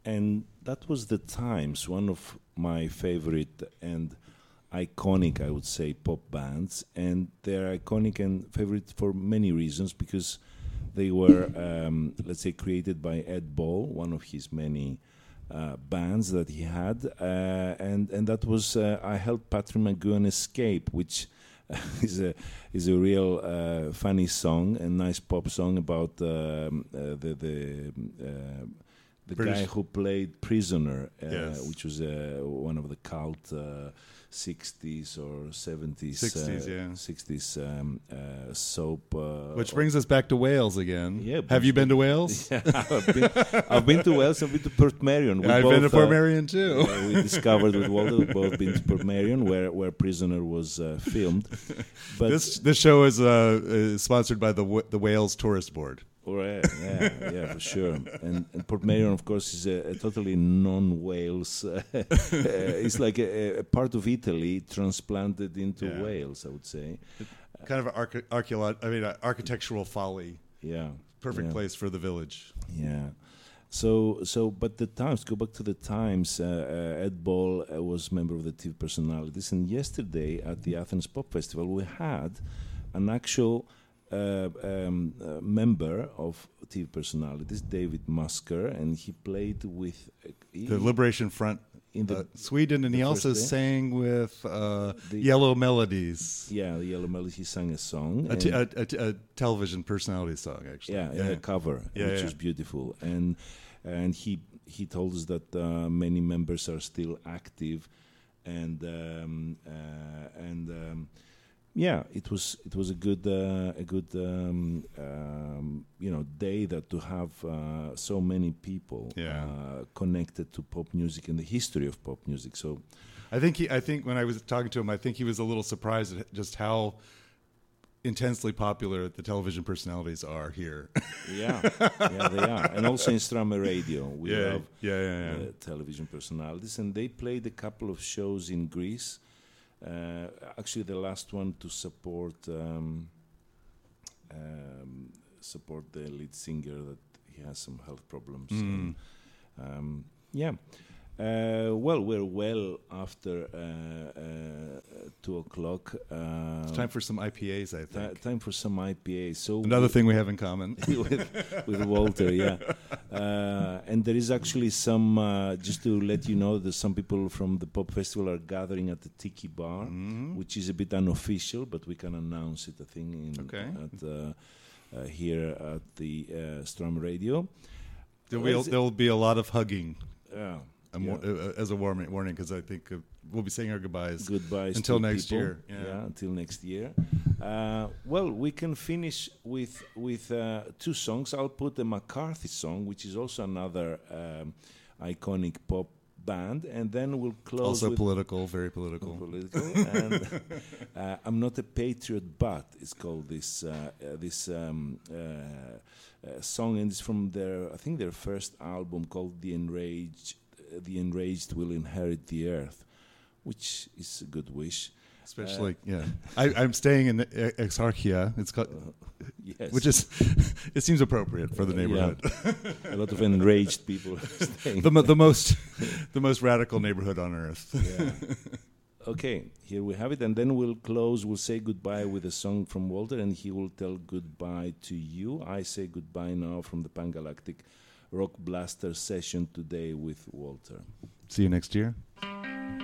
and that was the Times, one of my favorite and iconic, I would say, pop bands, and they're iconic and favorite for many reasons because they were, let's say, created by Ed Ball, one of his many bands that he had, and that was I Helped Patrick McGoohan Escape, which is a real funny song, a nice pop song about the guy who played Prisoner, yes. which was one of the cult 60s or 70s 60s soap. Which brings us back to Wales again. Yeah, have you been to Wales? Yeah, I've been to Wales. I've been to Portmeirion. I've been to Portmeirion too. We discovered with Walter, we've both been to Portmeirion, where Prisoner was filmed. But this show is sponsored by the Wales Tourist Board. Right, yeah, for sure. And Portmeirion, of course, is a totally non-Wales. It's like a part of Italy transplanted into Wales, I would say. Kind of architectural folly. Yeah, perfect place for the village. Yeah. So, but the Times. Go back to the Times. Ed Ball was member of the TV Personalities, and yesterday at the Athens Pop Festival, we had an actual. Member of TV Personalities, David Musker, and he played with the Liberation Front in Sweden, and he also sang with Yellow Melodies. Yeah, the Yellow Melodies. He sang a song, a television personality song, actually. A cover, which was beautiful, and he told us that many members are still active, and yeah, it was a good day that to have so many people connected to pop music and the history of pop music. So, I think when I was talking to him, I think he was a little surprised at just how intensely popular the television personalities are here. yeah, they are, and also in Strame Radio we have television personalities, and they played a couple of shows in Greece. Actually, the last one to support the lead singer that he has some health problems. Well, we're well after 2:00. It's time for some IPAs, I think. Time for some IPAs. So another thing we have in common with Walter, yeah. And there is actually some, just to let you know, there's some people from the Pop Festival are gathering at the Tiki Bar, which is a bit unofficial, but we can announce it, I think, here at the Strum Radio. There'll be a lot of hugging. Yeah. As a warning, because I think we'll be saying our goodbyes until next year. Yeah, until next year. Well, we can finish with 2 songs. I'll put a McCarthy song, which is also another iconic pop band, and then we'll close. Also political, very political. And I'm Not a Patriot, but it's called this song, and it's from their first album called The Enraged Will Inherit the Earth, which is a good wish. Especially, I'm staying in Exarchia. It's called, yes, which is it seems appropriate for the neighborhood. Yeah. A lot of enraged people staying. the most radical neighborhood on earth. Yeah. Okay, here we have it, and then we'll close. We'll say goodbye with a song from Walter, and he will tell goodbye to you. I say goodbye now from the Pangalactic Rock Blaster session today with Walter. See you next year.